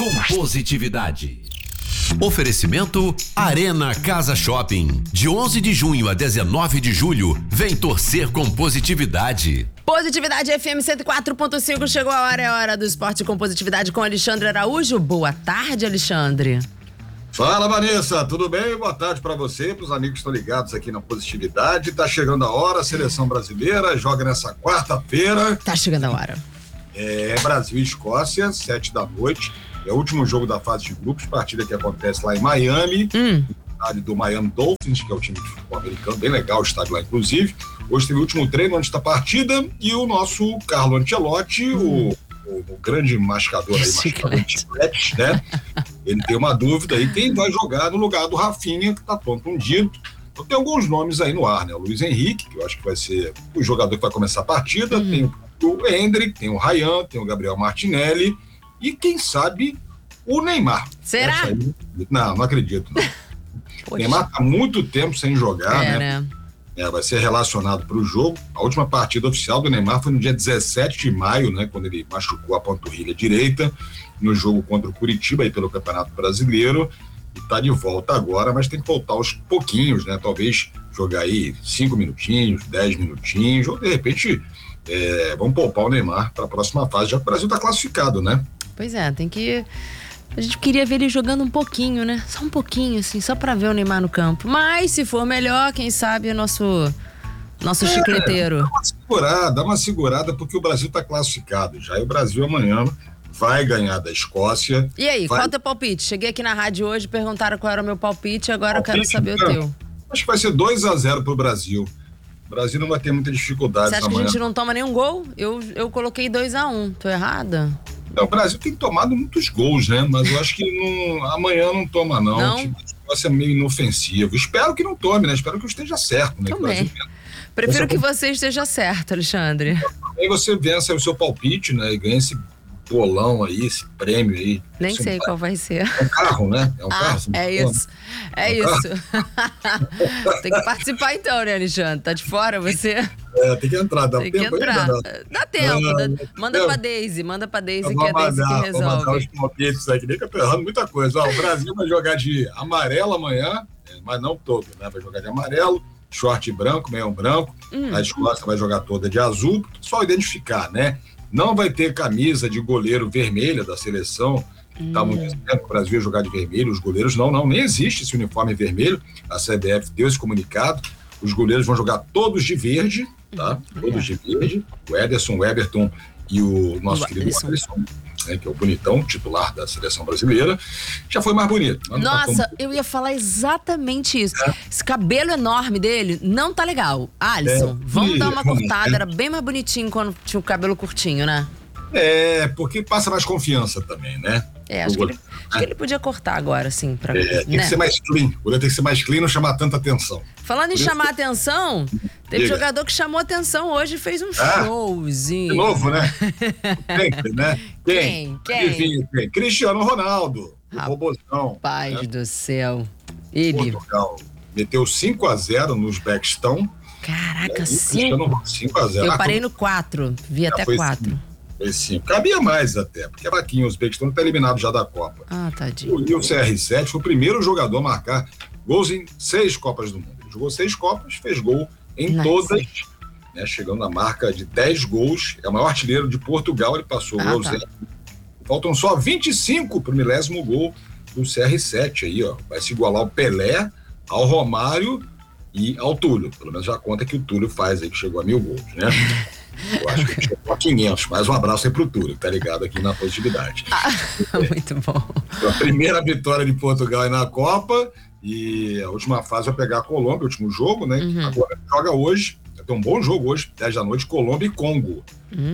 com positividade. Oferecimento Arena Casa Shopping. De 11 de junho a 19 de julho, vem torcer com positividade. Positividade FM 104.5, chegou a hora, é hora do esporte com positividade com Alexandre Araújo. Boa tarde, Alexandre. Fala, Vanessa, tudo bem? Boa tarde para você e para os amigos que estão ligados aqui na Positividade. Tá chegando a hora, a seleção brasileira joga nessa quarta-feira. Tá chegando a hora. Brasil e Escócia, 7 da noite. É o último jogo da fase de grupos, partida que acontece lá em Miami, no estádio do Miami Dolphins, que é o time de futebol americano, bem legal o estádio lá, inclusive. Hoje teve o último treino antes da partida e o nosso Carlo Ancelotti, o grande mascador aí, mascador de chicletes, né? Ele tem uma dúvida aí, quem vai jogar no lugar do Rafinha, que tá contundido. Então tem alguns nomes aí no ar, né? O Luiz Henrique, que eu acho que vai ser o jogador que vai começar a partida, tem o Endrick, tem o Ryan, tem o Gabriel Martinelli e quem sabe o Neymar. Será? Não acredito, não. O Neymar tá há muito tempo sem jogar, né? Vai ser relacionado para o jogo. A última partida oficial do Neymar foi no dia 17 de maio, né? Quando ele machucou a panturrilha direita no jogo contra o Curitiba aí pelo Campeonato Brasileiro. E tá de volta agora, mas tem que voltar aos pouquinhos, né? Talvez jogar aí 5 minutinhos, 10 minutinhos, ou de repente vamos poupar o Neymar para a próxima fase, já que o Brasil tá classificado, né? Pois é, tem que... A gente queria ver ele jogando um pouquinho, né? Só um pouquinho, assim, só pra ver o Neymar no campo. Mas, se for melhor, quem sabe o nosso chicleteiro. Dá uma segurada, porque o Brasil tá classificado já. E o Brasil amanhã vai ganhar da Escócia. E aí, qual é o teu palpite? Cheguei aqui na rádio hoje, perguntaram qual era o meu palpite, agora eu quero saber o teu. Acho que vai ser 2-0 pro Brasil. O Brasil não vai ter muita dificuldade. Você acha que a gente não toma nenhum gol? Eu coloquei 2-1. Tô errada? O Brasil tem tomado muitos gols, né? Mas eu acho que amanhã não toma, não. Não? O time é meio inofensivo. Espero que não tome, né? Espero que eu esteja certo, né? Também. Prefiro que você esteja certo, Alexandre. Aí você vença o seu palpite, né? E ganha esse bolão aí, esse prêmio aí. Nem sei qual vai ser. É um carro, né? É um carro. É isso. É isso. Tem que participar então, né, Alexandre? Tá de fora você? Tem que entrar, dá tem tempo. Que entrar. Dá tempo. Manda pra Daisy que é a Daisy que resolve. Vou mandar os palpites aqui, nem que eu tô errando muita coisa. O Brasil vai jogar de amarelo amanhã, mas não todo, né? Vai jogar de amarelo, short branco, meião branco. A Escócia vai jogar toda de azul, só identificar, né? Não vai ter camisa de goleiro vermelha da seleção. Estavam dizendo que o Brasil ia jogar de vermelho, os goleiros nem existe esse uniforme vermelho. A CBF deu esse comunicado. Os goleiros vão jogar todos de verde, tá? Todos de verde. O Ederson, o Everton e o nosso querido Alisson, né, que é o bonitão, titular da seleção brasileira, já foi mais bonito. Nossa, eu ia falar exatamente isso. Esse cabelo enorme dele não tá legal. Alisson, vamos dar uma cortada. Era bem mais bonitinho quando tinha o cabelo curtinho, né? Porque passa mais confiança também, né? Acho que ele podia cortar agora, assim. Tem que ser mais clean. O tem que ser mais clean e não chamar tanta atenção. Falando em chamar atenção, teve jogador que chamou atenção hoje e fez um showzinho. De novo, né? Sempre, né? Quem? Cristiano Ronaldo. O robôzão. Pai do céu. Ele. Portugal meteu 5-0 no Uzbequistão. Caraca, 5-0. Eu parei no 4. Vi até 4. Foi 5. Cabia mais até, porque a vaquinha, o Uzbequistão tá eliminado já da Copa. Tadinho. E o CR7 foi o primeiro jogador a marcar gols em 6 Copas do Mundo. Ele jogou 6 Copas, fez gol em todas, né, chegando à marca de 10 gols. É o maior artilheiro de Portugal, ele passou o Eusébio. Faltam só 25 pro milésimo gol do CR7 aí, ó. Vai se igualar ao Pelé, ao Romário e ao Túlio. Pelo menos já conta que o Túlio faz aí, que chegou a 1000 gols, né? Eu acho que chegou a 500, mas um abraço aí pro Túlio, que tá ligado aqui na Positividade. Muito bom. A primeira vitória de Portugal aí na Copa, e a última fase vai pegar a Colômbia, o último jogo, né? Agora joga hoje, vai ter um bom jogo hoje, 10 da noite, Colômbia e Congo.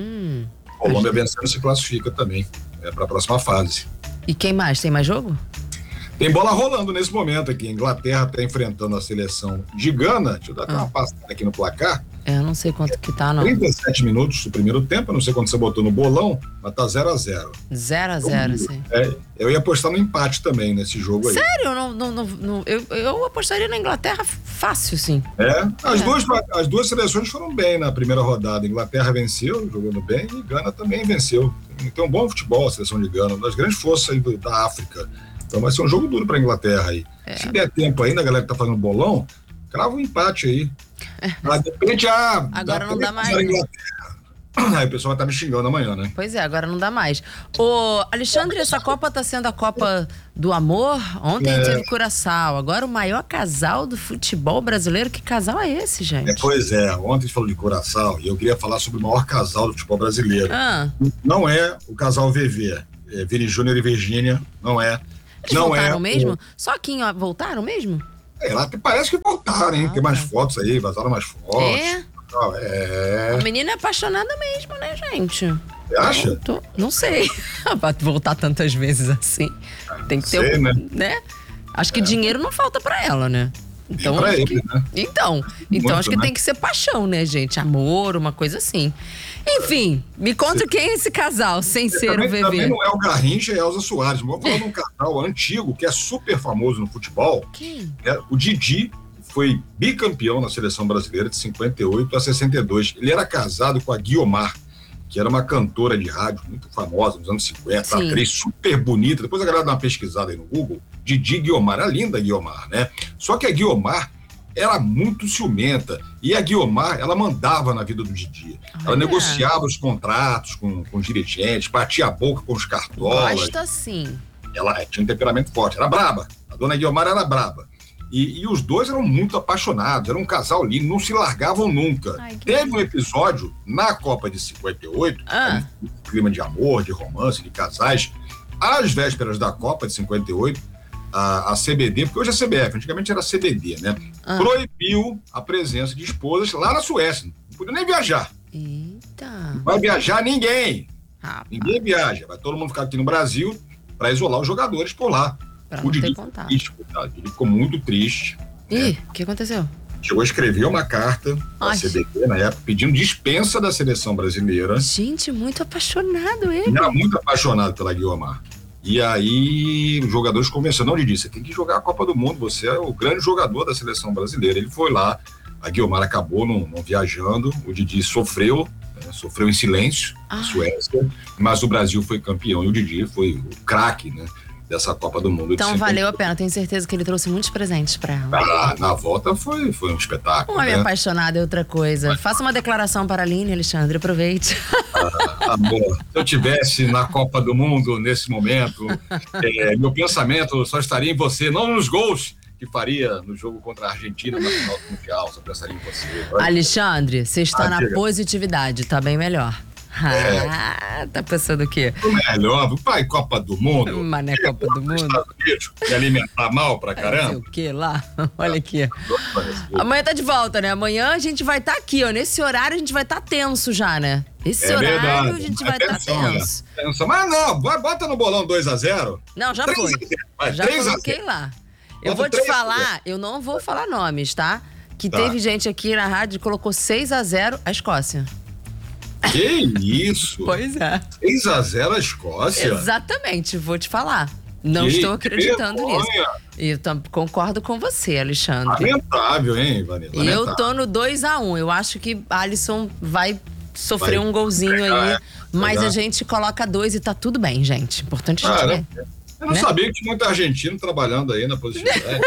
Colômbia vencendo se classifica também para a próxima fase. E quem mais? Tem mais jogo? Tem bola rolando nesse momento aqui. A Inglaterra está enfrentando a seleção de Gana. Deixa eu dar uma passada aqui no placar. Eu não sei quanto que tá, não. 37 minutos do primeiro tempo, eu não sei quanto você botou no bolão, mas tá 0-0. 0-0, sim. Eu ia apostar no empate também nesse jogo aí. Sério? Eu apostaria na Inglaterra fácil, sim. As duas seleções foram bem na primeira rodada. A Inglaterra venceu, jogando bem, e Gana também venceu. Tem um bom futebol a seleção de Gana, uma das grandes forças aí da África. Então vai ser um jogo duro pra Inglaterra aí. Se der tempo ainda, a galera que tá fazendo bolão, crava um empate aí. Mas de repente, agora não dá mais. Aí o pessoal vai estar me xingando amanhã, né? Pois é, agora não dá mais. Ô, Alexandre, essa Copa tá sendo a Copa do Amor? Ontem teve Curaçao. Agora o maior casal do futebol brasileiro. Que casal é esse, gente? Pois é, ontem a gente falou de Curaçao e eu queria falar sobre o maior casal do futebol brasileiro. Não é o casal VV. Vini Júnior e Virgínia, não é. Eles voltaram mesmo? Só aqui, voltaram mesmo? Lá parece que voltaram, hein? Tem mais fotos aí, vazaram mais fotos. A menina é apaixonada mesmo, né, gente? Você acha? Não sei. Pra voltar tantas vezes assim. Tem que ter né? Acho que dinheiro não falta pra ela, né? Então, pra ele, né? Então acho que tem que ser paixão, né, gente? Amor, uma coisa assim. Enfim, me conta quem é esse casal, sem ser o VV. Também não é o Garrincha e a Elza Soares. Vamos falar de um casal antigo que é super famoso no futebol. Quem? O Didi foi bicampeão na seleção brasileira de 58 a 62. Ele era casado com a Guiomar, que era uma cantora de rádio muito famosa nos anos 50, atriz super bonita. Depois a galera dá uma pesquisada aí no Google. Didi Guiomar, a linda Guiomar, né? Só que a Guiomar era muito ciumenta. E a Guiomar, ela mandava na vida do Didi. Ela negociava os contratos com os dirigentes, batia a boca com os cartolas. Gosta sim. Ela tinha um temperamento forte, era braba. A dona Guiomar era braba. E os dois eram muito apaixonados, era um casal lindo, não se largavam nunca. Teve um episódio na Copa de 58, um clima de amor, de romance, de casais. Às vésperas da Copa de 58, a CBD, porque hoje é CBF, antigamente era CBD, né? Proibiu a presença de esposas lá na Suécia. Não podia nem viajar. Eita. Não vai viajar ninguém. Ninguém viaja. Vai todo mundo ficar aqui no Brasil para isolar os jogadores por lá. O Didi ficou muito triste. O que aconteceu? Chegou a escrever uma carta à CBD na época, pedindo dispensa da seleção brasileira. Gente, muito apaixonado ele. Ele era muito apaixonado pela Guiomar. E aí os jogadores convenceram, não, Didi, você tem que jogar a Copa do Mundo, você é o grande jogador da seleção brasileira. Ele foi lá, a Guiomar acabou não viajando, o Didi sofreu em silêncio na Suécia, mas o Brasil foi campeão e o Didi foi o craque, né, dessa Copa do Mundo. Então valeu a pena, tenho certeza que ele trouxe muitos presentes pra ela. Na volta foi um espetáculo. Um homem apaixonado é outra coisa. Faça uma declaração para a Aline, Alexandre, aproveite. Amor, se eu tivesse na Copa do Mundo nesse momento, meu pensamento só estaria em você, não nos gols que faria no jogo contra a Argentina na final do Mundial, só pensaria em você. Alexandre, você está na positividade, tá bem melhor. Tá pensando o quê? O melhor, pai, Copa do Mundo. Mas não é Copa do Mundo. Me alimentar mal pra caramba. O que lá? Olha aqui. Amanhã tá de volta, né? Amanhã a gente vai estar aqui, ó. Nesse horário a gente vai estar tenso já, né? Esse horário verdade. A gente vai estar tenso. Mas não, bota no bolão 2-0. Não, já foi. Já coloquei lá. Eu vou te falar, eu não vou falar nomes, tá? Que teve gente aqui na rádio que colocou 6-0 a Escócia. Que isso? Pois é. 6-0 a Escócia? Exatamente, vou te falar. Não estou acreditando nisso. E eu concordo com você, Alexandre. Lamentável, hein, Vanessa? Eu tô no 2-1. Eu acho que Alisson vai sofrer um golzinho aí. Mas a gente coloca 2 e tá tudo bem, gente. Importante a gente ver. Eu não sabia que tinha muito argentino trabalhando aí na positividade.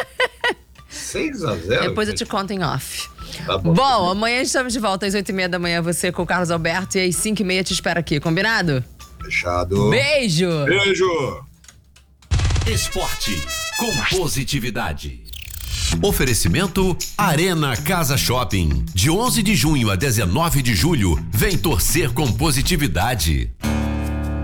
6-0. Depois eu te conto em off. Tá bom, amanhã estamos de volta às 8h30 da manhã, você com o Carlos Alberto, e às 5h30 te espero aqui, combinado? Fechado. Beijo! Beijo! Esporte com positividade. Oferecimento Arena Casa Shopping. De 11 de junho a 19 de julho, vem torcer com positividade.